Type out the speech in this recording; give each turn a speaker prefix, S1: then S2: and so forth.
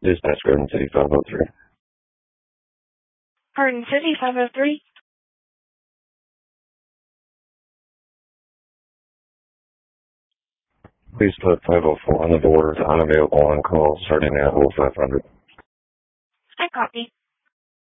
S1: Dispatch Garden City 503.
S2: Garden City 503.
S1: Please put 504 on the board, unavailable on call, starting at 0500.
S2: I copy.